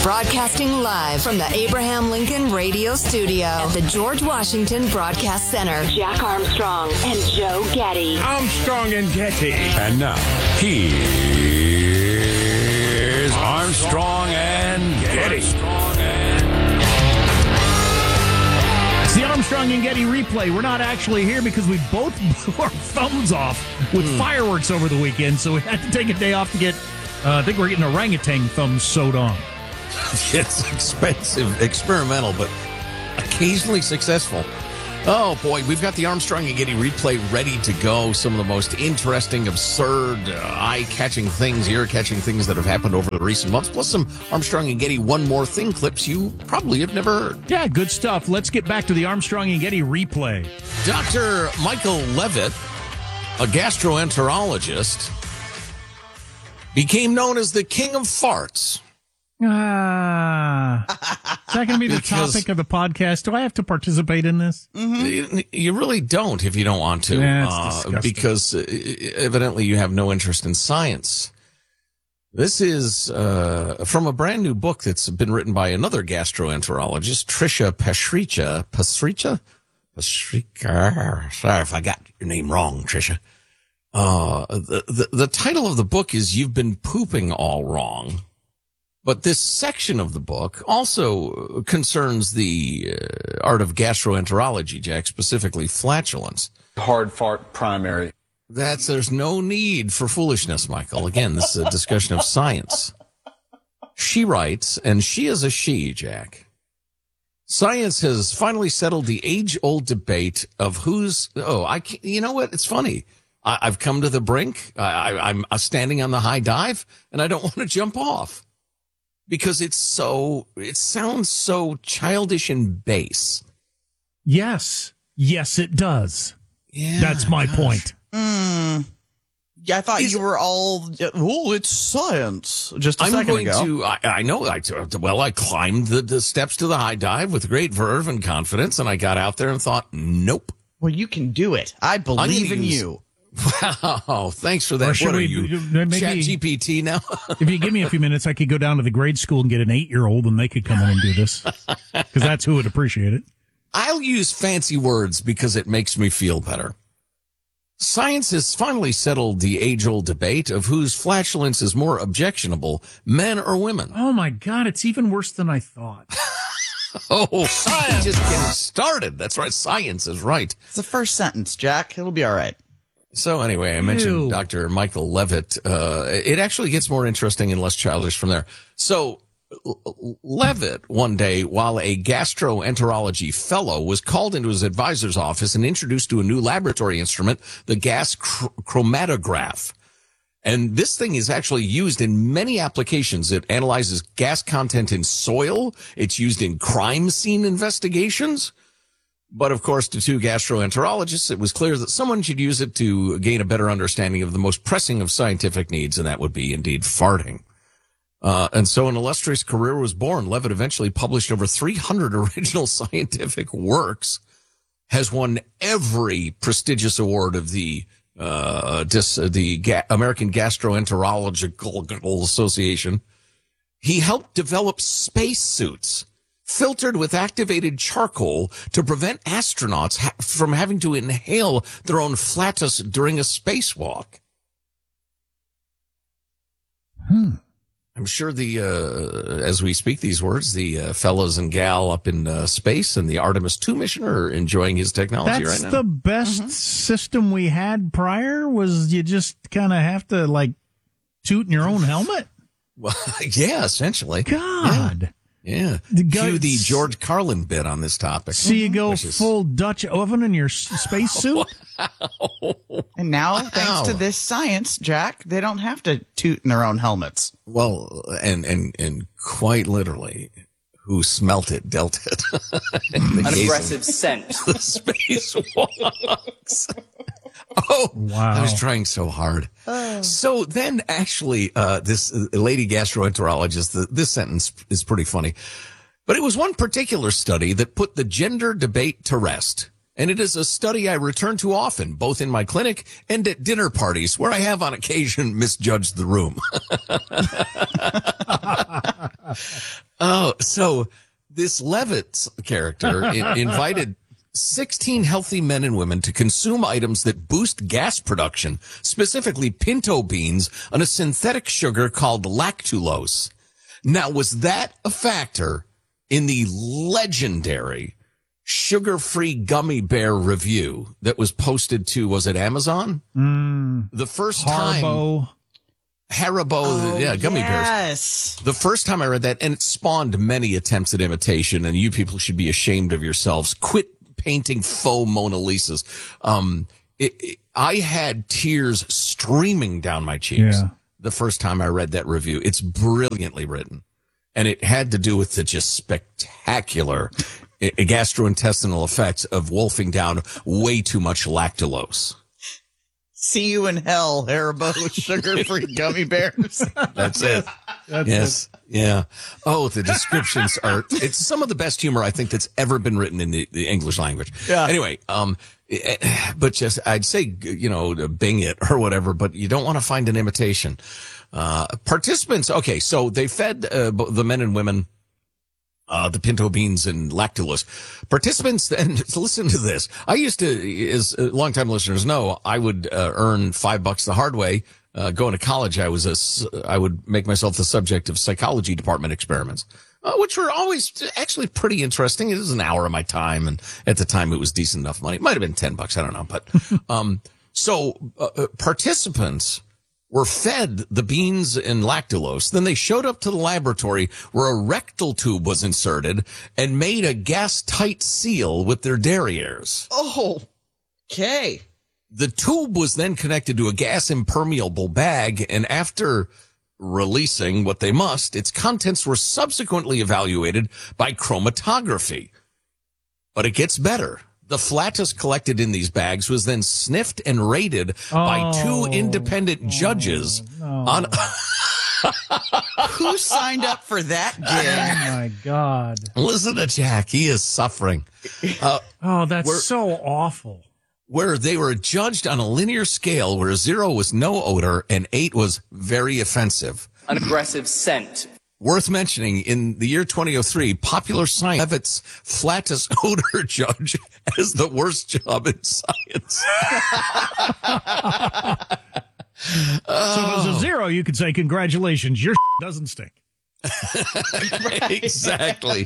Broadcasting live from the Abraham Lincoln Radio Studio at the George Washington Broadcast Center. Jack Armstrong and Joe Getty. Armstrong and Getty. And now, here's Armstrong and Getty. It's the Armstrong and Getty replay. We're not actually here because we both blew our thumbs off with fireworks over the weekend, so we had to take a day off to get, I think we're getting orangutan thumbs sewed on. It's expensive, experimental, but occasionally successful. Oh, boy, we've got the Armstrong and Getty replay ready to go. Some of the most interesting, absurd, eye-catching things, ear-catching things that have happened over the recent months, plus some Armstrong and Getty One More Thing clips you probably have never heard. Yeah, good stuff. Let's get back to the Armstrong and Getty replay. Dr. Michael Levitt, a gastroenterologist, became known as the king of farts. Is that going to be the topic of the podcast? Do I have to participate in this? You really don't if you don't want to, Yeah, because evidently you have no interest in science. This is from a brand new book that's been written by another gastroenterologist, Tricia Pasricha. Sorry if I got your name wrong, Tricia. The title of the book is "You've Been Pooping All Wrong." But this section of the book also concerns the art of gastroenterology, Jack, specifically flatulence. Hard fart primary. There's no need for foolishness, Michael. Again, this is a discussion of science. She writes, and she is a she, Jack. Science has finally settled the age-old debate of who's, you know what? It's funny. I've come to the brink. I'm standing on the high dive, and I don't want to jump off. Because it sounds so childish and base. Yes, it does. Yeah, that's my point. Yeah, I thought you were all, it's science. Just a second ago. I know. I climbed the steps to the high dive with great verve and confidence, and I got out there and thought, nope. Well, you can do it. I believe in you. Wow, thanks for that. What are you, ChatGPT now? If you give me a few minutes, I could go down to the grade school and get an 8-year-old, and they could come in and do this. Because that's who would appreciate it. I'll use fancy words because it makes me feel better. Science has finally settled the age-old debate of whose flatulence is more objectionable, men or women. Oh, my God, it's even worse than I thought. Science! Just getting started. That's right, science is right. It's the first sentence, Jack. It'll be all right. So anyway, I mentioned Dr. Michael Levitt. It actually gets more interesting and less childish from there. So Levitt, one day, while a gastroenterology fellow, was called into his advisor's office and introduced to a new laboratory instrument, the gas chromatograph. And this thing is actually used in many applications. It analyzes gas content in soil. It's used in crime scene investigations. But, of course, to two gastroenterologists, it was clear that someone should use it to gain a better understanding of the most pressing of scientific needs, and that would be, indeed, farting. And so an illustrious career was born. Levitt eventually published over 300 original scientific works, has won every prestigious award of the American Gastroenterological Association. He helped develop spacesuits filtered with activated charcoal to prevent astronauts from having to inhale their own flatus during a spacewalk. I'm sure as we speak these words, the fellas and gal up in space and the Artemis 2 mission are enjoying his technology right now. That's the best system we had prior, was you just kind of have to, toot in your own helmet? Well, yeah, essentially. God. Yeah. Cue the George Carlin bit on this topic. So you go full Dutch oven in your space suit? And now, thanks to this science, Jack, they don't have to toot in their own helmets. Well, and quite literally, who smelt it dealt it. An aggressive scent. The spacewalks. Oh, wow. I was trying so hard. So then actually, this lady gastroenterologist, this sentence is pretty funny, but it was one particular study that put the gender debate to rest. And it is a study I return to often, both in my clinic and at dinner parties, where I have on occasion misjudged the room. So this Levitt character invited 16 healthy men and women to consume items that boost gas production, specifically pinto beans on a synthetic sugar called lactulose. Now, was that a factor in the legendary sugar-free gummy bear review that was posted to, was it Amazon? The first time. Haribo, gummy bears. The first time I read that, and it spawned many attempts at imitation, and you people should be ashamed of yourselves. Quit painting faux Mona Lisas. I had tears streaming down my cheeks the first time I read that review. It's brilliantly written, and it had to do with the just spectacular gastrointestinal effects of wolfing down way too much lactulose. See you in hell, Haribo sugar-free gummy bears. That's it. Yes. Yeah. Oh, the descriptions are, it's some of the best humor I think that's ever been written in the English language. Yeah. Anyway, but just, I'd say, Bing it or whatever, but you don't want to find an imitation. Participants. Okay. So they fed, the men and women, the pinto beans and lactulose. Participants, and listen to this. I used to, as longtime listeners know, I would earn $5 the hard way. Going to college, I would make myself the subject of psychology department experiments, which were always actually pretty interesting. It was an hour of my time, and at the time it was decent enough money. It might have been $10, I don't know. But so participants were fed the beans and lactulose. Then they showed up to the laboratory where a rectal tube was inserted and made a gas-tight seal with their derrieres. Oh, okay. The tube was then connected to a gas-impermeable bag, and after releasing what they must, its contents were subsequently evaluated by chromatography. But it gets better. The flatus collected in these bags was then sniffed and rated by two independent judges on. Who signed up for that gig? Oh my God! Listen to Jack; he is suffering. That's so awful. Where they were judged on a linear scale, where 0 was no odor and 8 was very offensive. An aggressive scent. Worth mentioning, in the year 2003, Popular Science Levitt's flatus odor judge as the worst job in science. So if it was a 0, you could say, congratulations, your doesn't stink. Exactly.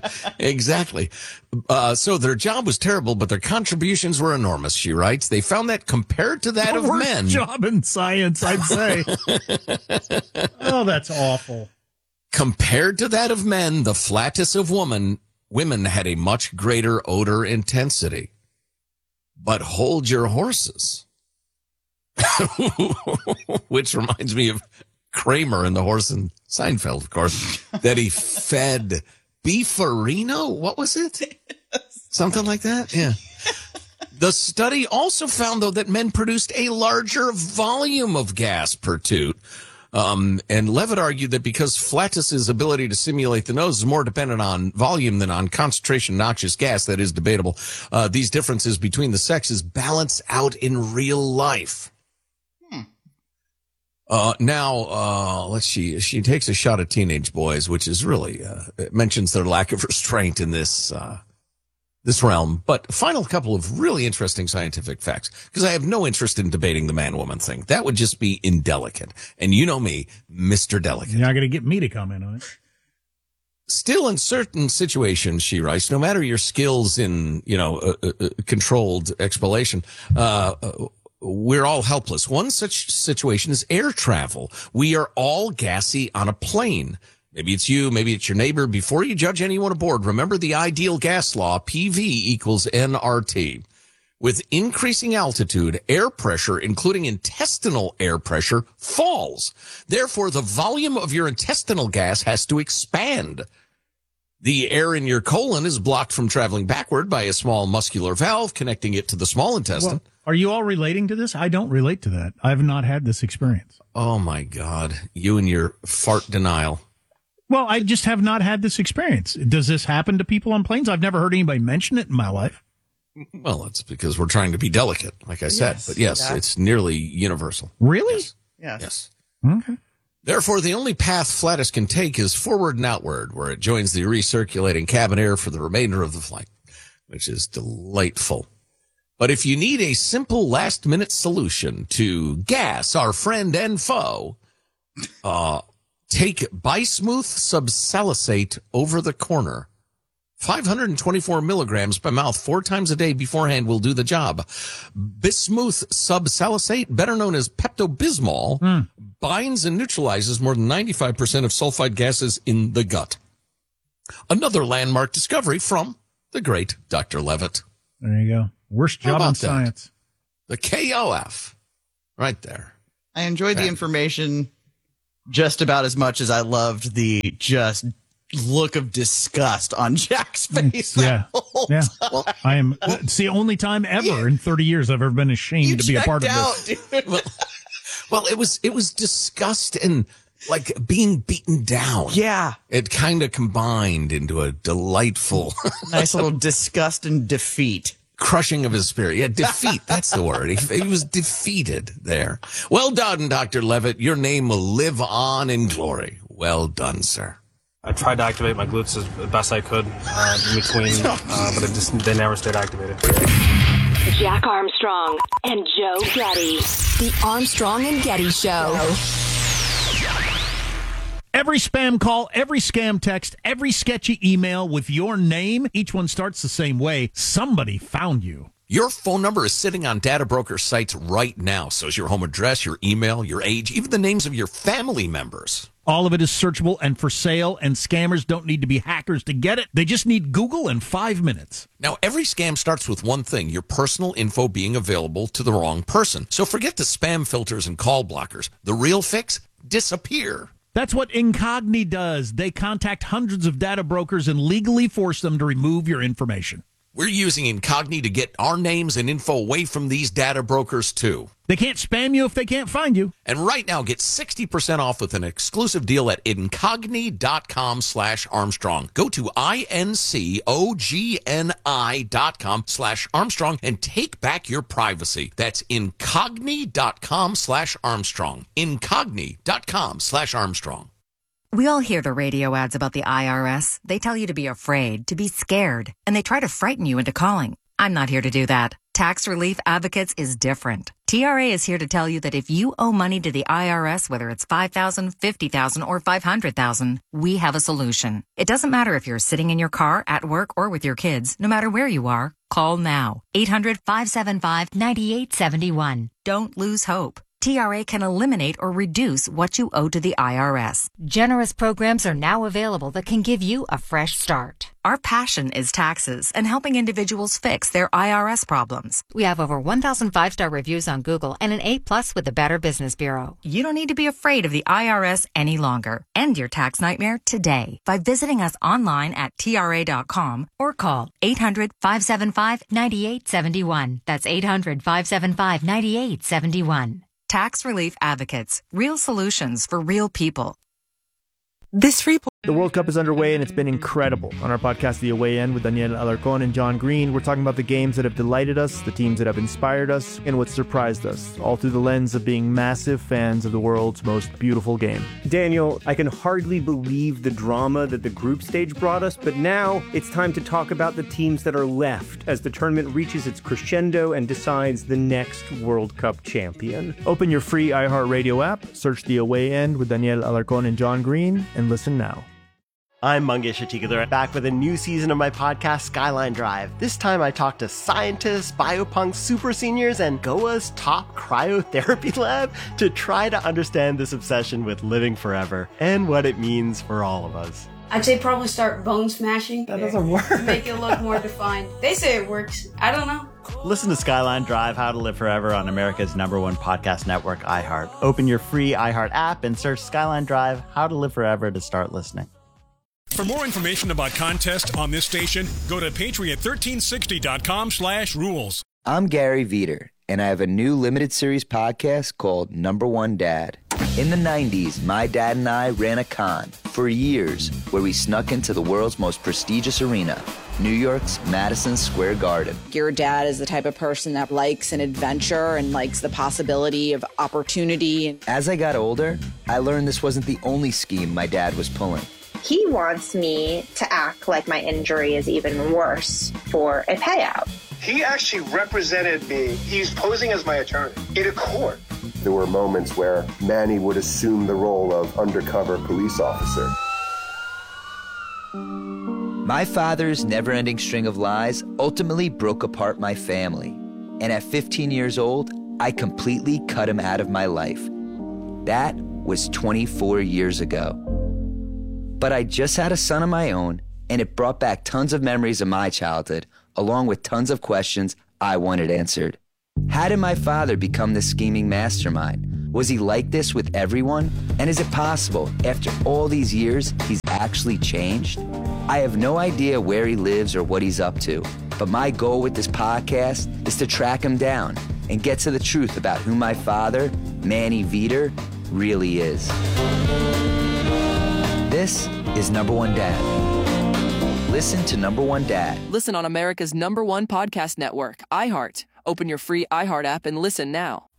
So their job was terrible, but their contributions were enormous, she writes. They found that compared to that of worst men. Job in science, I'd say. Oh, that's awful. Compared to that of men, the flatus of women had a much greater odor intensity. But hold your horses. Which reminds me of Kramer and the horse in Seinfeld, of course, that he fed beefarino. What was it? Something like that? Yeah. The study also found, though, that men produced a larger volume of gas per toot. And Levitt argued that because flatus's ability to simulate the nose is more dependent on volume than on concentration of noxious gas, that is debatable, these differences between the sexes balance out in real life. Now, let's see. She takes a shot at teenage boys, which is really, it mentions their lack of restraint in this realm. But final couple of really interesting scientific facts, because I have no interest in debating the man-woman thing. That would just be indelicate. And you know me, Mr. Delicate. You're not going to get me to comment on it. Still, in certain situations, she writes, no matter your skills in, controlled expellation, we're all helpless. One such situation is air travel. We are all gassy on a plane. Maybe it's you, maybe it's your neighbor. Before you judge anyone aboard, remember the ideal gas law, PV equals nRT. With increasing altitude, air pressure, including intestinal air pressure, falls. Therefore, the volume of your intestinal gas has to expand. The air in your colon is blocked from traveling backward by a small muscular valve connecting it to the small intestine. Well, are you all relating to this? I don't relate to that. I have not had this experience. Oh, my God. You and your fart denial. Well, I just have not had this experience. Does this happen to people on planes? I've never heard anybody mention it in my life. Well, it's because we're trying to be delicate, like I said. But yes, it's nearly universal. Really? Yes. Okay. Therefore, the only path Flatus can take is forward and outward, where it joins the recirculating cabin air for the remainder of the flight, which is delightful. But if you need a simple last-minute solution to gas our friend and foe, take Bismuth subsalicate over the corner. 524 milligrams by mouth 4 times a day beforehand will do the job. Bismuth subsalicate, better known as Pepto-Bismol, binds and neutralizes more than 95% of sulfide gases in the gut. Another landmark discovery from the great Dr. Levitt. There you go. Worst job in science. The KOF. Right there. I enjoyed the information just about as much as I loved the just look of disgust on Jack's face. Yeah. Well, I am. It's the only time ever in 30 years I've ever been ashamed to be a part of this. Dude. Well, it was disgust and like being beaten down. Yeah. It kind of combined into a delightful, nice little disgust and defeat. Crushing of his spirit. Yeah, defeat. That's the word. He was defeated there. Well done, Dr. Levitt. Your name will live on in glory. Well done, sir. I tried to activate my glutes as best I could in between, but they never stayed activated. Jack Armstrong and Joe Getty. The Armstrong and Getty Show. Every spam call, every scam text, every sketchy email with your name, each one starts the same way. Somebody found you. Your phone number is sitting on data broker sites right now. So is your home address, your email, your age, even the names of your family members. All of it is searchable and for sale, and scammers don't need to be hackers to get it. They just need Google in 5 minutes. Now, every scam starts with one thing, your personal info being available to the wrong person. So forget the spam filters and call blockers. The real fix? Disappear. That's what Incogni does. They contact hundreds of data brokers and legally force them to remove your information. We're using Incogni to get our names and info away from these data brokers, too. They can't spam you if they can't find you. And right now, get 60% off with an exclusive deal at Incogni.com/Armstrong. Go to INCOGNI.com/Armstrong and take back your privacy. That's Incogni.com/Armstrong. Incogni.com/Armstrong. We all hear the radio ads about the IRS. They tell you to be afraid, to be scared, and they try to frighten you into calling. I'm not here to do that. Tax Relief Advocates is different. TRA is here to tell you that if you owe money to the IRS, whether it's $5,000, $50,000, or $500,000, we have a solution. It doesn't matter if you're sitting in your car, at work, or with your kids. No matter where you are, call now. 800-575-9871. Don't lose hope. TRA can eliminate or reduce what you owe to the IRS. Generous programs are now available that can give you a fresh start. Our passion is taxes and helping individuals fix their IRS problems. We have over 1,000 5-star reviews on Google and an A+ with the Better Business Bureau. You don't need to be afraid of the IRS any longer. End your tax nightmare today by visiting us online at TRA.com or call 800-575-9871. That's 800-575-9871. Tax Relief Advocates. Real solutions for real people. This report. The World Cup is underway, and it's been incredible. On our podcast, The Away End, with Daniel Alarcón and John Green, we're talking about the games that have delighted us, the teams that have inspired us, and what surprised us, all through the lens of being massive fans of the world's most beautiful game. Daniel, I can hardly believe the drama that the group stage brought us, but now it's time to talk about the teams that are left as the tournament reaches its crescendo and decides the next World Cup champion. Open your free iHeartRadio app, search The Away End with Daniel Alarcón and John Green, and listen now. I'm Mangesh Atikadar, back with a new season of my podcast, Skyline Drive. This time I talk to scientists, biopunks, super seniors, and Goa's top cryotherapy lab to try to understand this obsession with living forever and what it means for all of us. I'd say probably start bone smashing. That doesn't work. To make it look more defined. They say it works. I don't know. Listen to Skyline Drive, How to Live Forever on America's #1 podcast network, iHeart. Open your free iHeart app and search Skyline Drive, How to Live Forever to start listening. For more information about contests on this station, go to patriot1360.com/rules. I'm Gary Veter, and I have a new limited series podcast called Number One Dad. In the 90s, my dad and I ran a con for years where we snuck into the world's most prestigious arena, New York's Madison Square Garden. Your dad is the type of person that likes an adventure and likes the possibility of opportunity. As I got older, I learned this wasn't the only scheme my dad was pulling. He wants me to act like my injury is even worse for a payout. He actually represented me. He's posing as my attorney in a court. There were moments where Manny would assume the role of undercover police officer. My father's never-ending string of lies ultimately broke apart my family. And at 15 years old, I completely cut him out of my life. That was 24 years ago. But I just had a son of my own, and it brought back tons of memories of my childhood, along with tons of questions I wanted answered. How did my father become this scheming mastermind? Was he like this with everyone? And is it possible, after all these years, he's actually changed? I have no idea where he lives or what he's up to, but my goal with this podcast is to track him down and get to the truth about who my father, Manny Veter, really is. This is Number One Dad. Listen to Number One Dad. Listen on America's #1 podcast network, iHeart. Open your free iHeart app and listen now.